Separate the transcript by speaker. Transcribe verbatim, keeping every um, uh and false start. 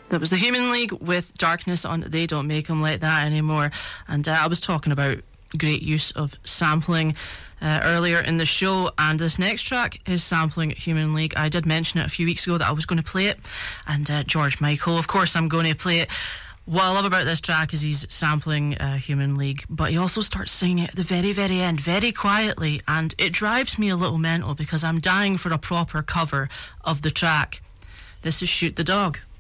Speaker 1: That was the Human League with Darkness on They Don't Make 'Em Like That Anymore. And uh, I was talking about great use of sampling uh, earlier in the show, and this next track is sampling Human League. I did mention it a few weeks ago that I was going to play it, and uh, George Michael, of course I'm going to play it. What I love about this track is he's sampling uh, Human League, but he also starts singing it at the very, very end, very quietly, and it drives me a little mental because I'm dying for a proper cover of the track. This is Shoot the Dog.